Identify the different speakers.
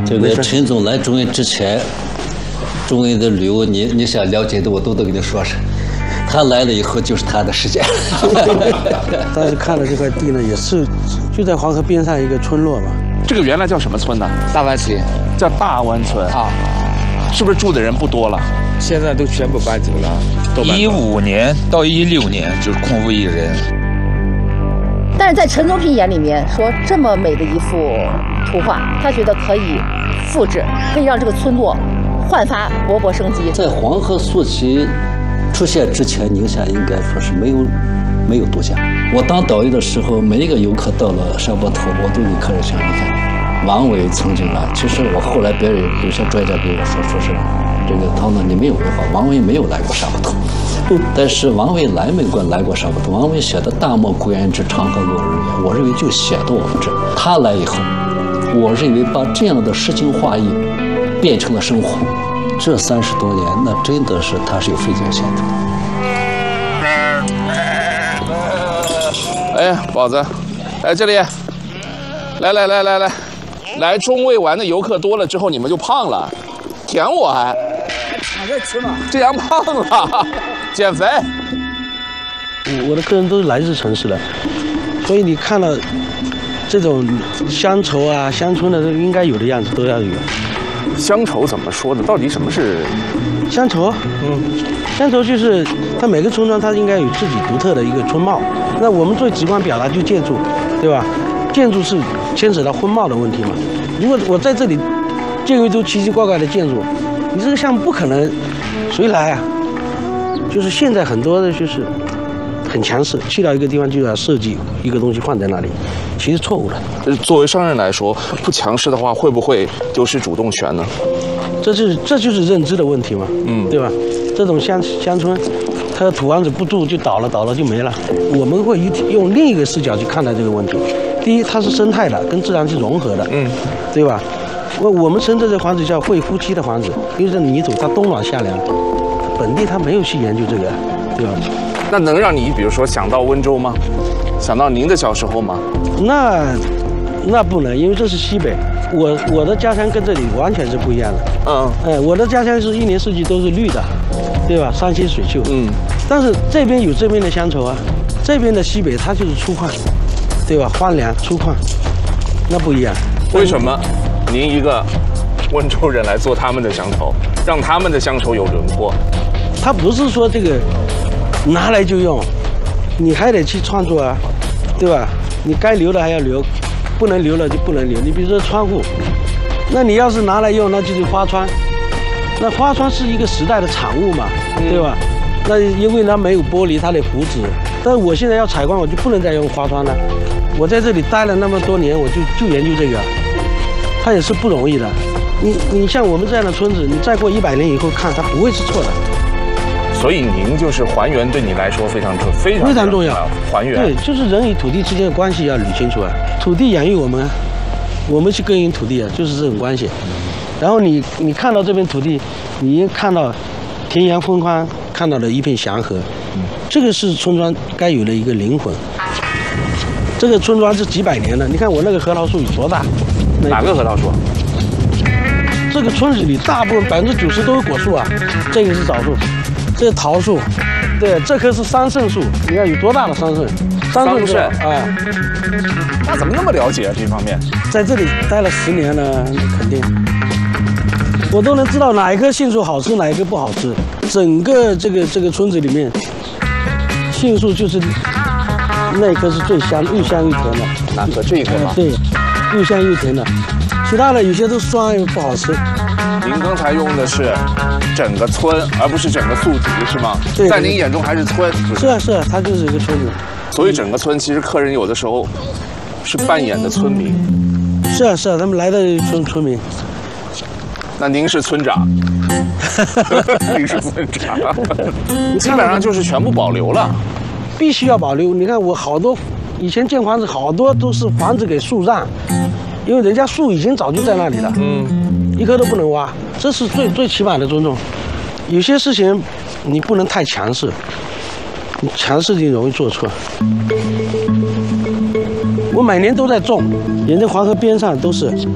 Speaker 1: 这个陈总来中原之前，中原的旅游你想了解的我都跟你说是。他来了以后就是他的时间。
Speaker 2: 但是看了这块地呢，也是就在黄河边上一个村落嘛。
Speaker 3: 这个原来叫什么村呢？
Speaker 4: 大湾村，
Speaker 3: 叫大湾村
Speaker 4: 啊。
Speaker 3: 是不是住的人不多了？
Speaker 4: 现在都全部搬走了。
Speaker 5: 15年到16年就是空无一人。
Speaker 6: 但是在陈宗平眼里面，说这么美的一幅图画，他觉得可以复制，可以让这个村落焕发勃勃生机。
Speaker 1: 在黄河溯溪出现之前，宁夏应该说是没有渡江。我当导游的时候，每一个游客到了沙坡头，我都给客人讲，你看，王维曾经啊，其实我后来别人有些专家跟我说是这个唐总你没有文化，王维没有来过沙坡头。但是王维来没来过沙坡头，王维写的《大漠孤烟直，长河落日圆》，我认为就写到我们这。他来以后，我认为把这样的诗情画意变成了生活。这30多年，那真的是他是有费尽前途。
Speaker 3: 哎，宝子，来这里，来中卫玩的游客多了之后，你们就胖了，舔我还。
Speaker 2: 我在吃嘛。
Speaker 3: 这样胖了，减肥。
Speaker 2: 我的客人都是来自城市的，所以你看了这种乡愁啊、乡村的应该有的样子都要有。
Speaker 3: 乡愁怎么说呢？到底什么是
Speaker 2: 乡愁？乡愁就是它每个村庄它应该有自己独特的一个村貌。那我们最直观表达就建筑，对吧？建筑是牵扯到风貌的问题嘛。如果我在这里建一堆奇奇怪怪的建筑，你这个项目不可能谁来啊？就是现在很多的就是很强势，去到一个地方就要设计一个东西放在那里，其实错误的。
Speaker 3: 作为商人来说，不强势的话，会不会丢失主动权呢？
Speaker 2: 这就是认知的问题嘛，对吧？这种乡村，它的土房子不住就倒了就没了。我们会用另一个视角去看待这个问题。第一，它是生态的，跟自然是融合的，对吧？我们称这个房子叫会夫妻的房子，因为这泥土它冬暖夏凉，本地它没有去研究这个，对吧？
Speaker 3: 那能让你比如说想到温州吗？想到您的小时候吗？
Speaker 2: 那不能，因为这是西北，我的家乡跟这里完全是不一样的。我的家乡是一年四季都是绿的，对吧？山清水秀。但是这边有这边的乡愁啊，这边的西北它就是粗犷，对吧？荒凉粗犷，那不一样。
Speaker 3: 为什么您一个温州人来做他们的乡愁，让他们的乡愁有轮廓？
Speaker 2: 他不是说这个拿来就用，你还得去创作啊，对吧？你该留的还要留，不能留了就不能留。你比如说窗户，那你要是拿来用，那就是花窗。那花窗是一个时代的产物嘛，对吧？那因为它没有玻璃，它得糊纸。但是我现在要采光，我就不能再用花窗了。我在这里待了那么多年，我就研究这个，它也是不容易的。你像我们这样的村子，你再过100年以后看，它不会是错的。
Speaker 3: 所以您就是还原，对你来说非常重要。还原
Speaker 2: 对，就是人与土地之间的关系要捋清楚啊。土地养育我们，我们去耕耘土地啊，就是这种关系。然后你看到这片土地，你看到田园风光，看到了一片祥和，这个是村庄该有的一个灵魂。这个村庄是几百年了，你看我那个核桃树有多大？
Speaker 3: 哪个核桃树？
Speaker 2: 这个村子里大部分90%都是果树啊，这个是枣树。这是桃树，对，这棵是桑葚树，你看有多大的桑葚？
Speaker 3: 桑葚，
Speaker 2: 哎，
Speaker 3: 那怎么那么了解啊？这方面，
Speaker 2: 在这里待了10年了，肯定，我都能知道哪一棵杏树好吃，哪一棵不好吃。整个这个村子里面，杏树就是那一棵是最香，又香又甜的。
Speaker 3: 哪棵？这一棵吗？
Speaker 2: 对，又香又甜的，其他的有些都酸又不好吃。
Speaker 3: 您刚才用的是整个村，而不是整个宿集，是吗？
Speaker 2: 对，
Speaker 3: 在您眼中还是村。
Speaker 2: 是啊，它就是一个村子。
Speaker 3: 所以整个村其实客人有的时候是扮演的村民。
Speaker 2: 是啊，他们来的村民。
Speaker 3: 那您是村长，您是村长，基本上就是全部保留了。
Speaker 2: 必须要保留。你看我好多以前建房子，好多都是房子给树让，因为人家树已经早就在那里了。一棵都不能挖，这是最起码的尊重。有些事情你不能太强势，你强势就容易做错。我每年都在种，沿着黄河边上都是。